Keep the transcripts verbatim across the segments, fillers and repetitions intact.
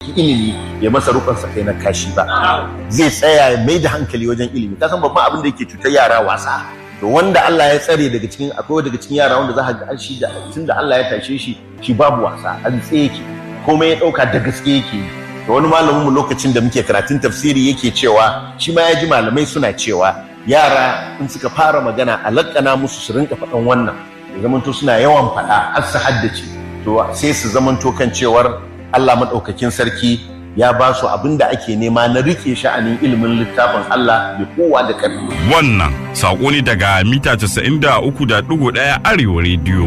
ilimi ya masa rukun sa kai na kashi ba, zai tsaya mai da hankali wajen ilimi. Ka san babban abin da yake cutar yara wasa. To wanda Allah ya tsare daga cikin akwai daga cikin yara wanda za ka ga shi da tunda Allah ya tashe shi shi babu wasa, an tsaye yake komai ya dauka da gaske yake. To wani malamin mu lokacin da muke karatun tafsiri yake cewa shi ma ya ji malamai suna cewa yara in suka fara magana alakana musu su rinka faɗan wannan, ya zamanto suna yawan faɗa har su haddace, to sai su zamanto kan cewar Allah maɗaukakin sarki ya ba su abin da ake nema na rike sha'anin ilimin littafin Allah da kowa da ƙarfi. Wannan saƙo ne daga mita casa'in da uku da ɗigo ɗaya Arewa Rediyo.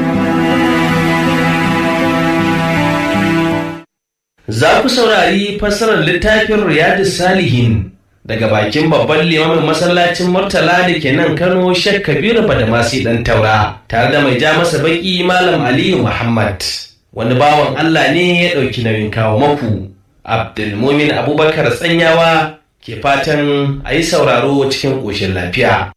Za ku saurari fassarar littafin Riyadus Salihin daga bakin babban limamin masallacin Murtala da ke nan Kano, Sheikh Kabiru Badamasi ɗan Taura, tare da mai ja masa baki Malam Aliyu Muhammad. Wani bawan Allah ne ya ɗauki nauyin kawo maku. Abdulmumin Abubakar Tsanyawa ke fatan a yi sauraro cikin ƙoshin lafiya.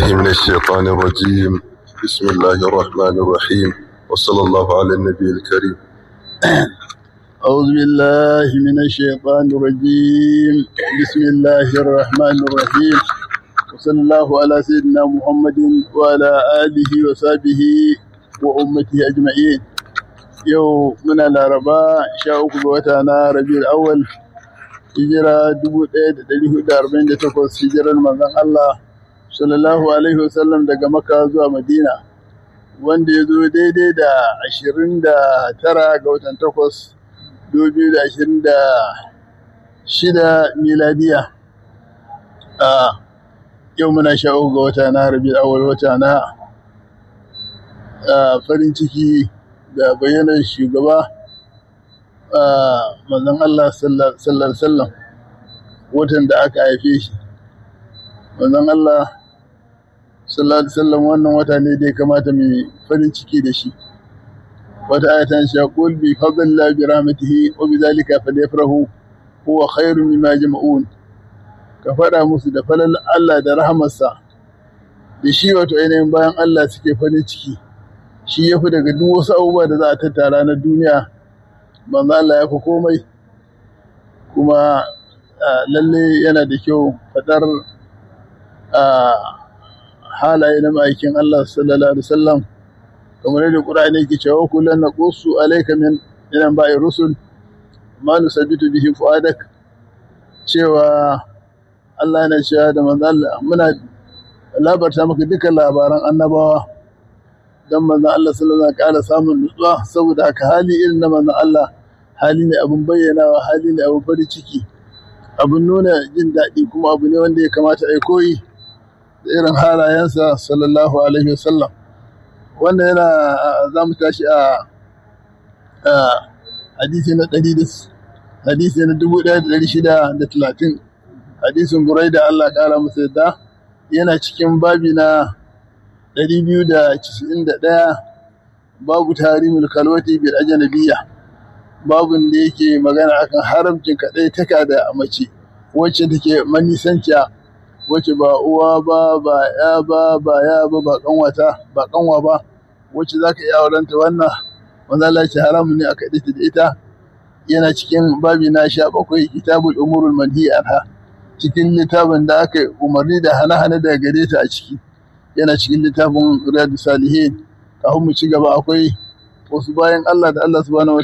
أعوذ بالله من الشيطان الرجيم بسم الله الرحمن الرحيم وصلى الله على سيدنا محمد وعلى آله وصحبه وأمته أجمعين. yau muna laraba sha uku ga wata na rabiul awwal hijira dubu ɗaya da ɗari hudu da arba'in da takwas hijirar manzon Allah sallallahu alaihi wasallam daga Makka zuwa Madina, wanda ya zo daidai da ashirin da tara ga watan takwas dubu biyu da ashirin da shida miladiya. a yau muna sha uku ga wata na rabiul awwal, wata na farin ciki da bayyanar shugaba manzon Allah sallallahu alaihi wasallam, watan da aka haife shi. Manzon Allah sallallahu alaihi wasallam wannan wata ne da ya kamata mu farin ciki da shi. Wata ayatan sha qul bi fadlillahi bi rahmatihi wa bi zalika falyafrahu huwa khairun mimma jama'un. Ka faɗa musu da falal Allah da rahamarsa da shi wato ainihin bayan Allah suke farin ciki. Shi ya fi daga duk wasu abubuwa da za a tattara na duniya. Manzo Allah ya fi komai, kuma lalle yana da kyau fadar halaye na ma'aikin Allah sallallahu alaihi wasallam, kamar yadda Qur'ani yake cewa kullun naqussu alayka min inan ba'i rusul ma nusabbitu bihi fuadak, cewa Allah yana cewa da manzo Allah muna labarta maka dukkan labaran annabawa dan manzon Allah sallallahu alaihi wasallam ƙara samun nutsuwa. Saboda haka hali irin na manzon Allah hali ne abin bayyanawa, hali ne abin farin ciki, abin nuna jin daɗi, kuma abu ne wanda ya kamata a yi koyi da irin halayensa sallallahu alaihi wasallam. Wannan yana za mu tashi a hadisi na ɗari da hadisi na dubu ɗaya da ɗari shida da talatin, hadisin Buraida Allah ƙara masa yadda, yana cikin babi na ɗari biyu da casa'in da ɗaya, babu tarimul kalwati bil ajnabiyya, babun da yake magana akan haramcin kaɗai taka da mace wacce take manisanciya, wacce ba uwa ba ba ya ba ba ya ba ba kanwata ba kanwa ba, wacce zaka iya aurenta. Wannan wanda Allah ya haramu ne aka dace da ita. Yana cikin babi na sha bakwai, kitabul umurul manhi anha, cikin littafin da aka umarni da hana-hana daga gare ta a ciki. Yana cikin littafin Riyadus Salihin. Kafin mu ci gaba akwai wasu bayan Allah da Allah subhanahu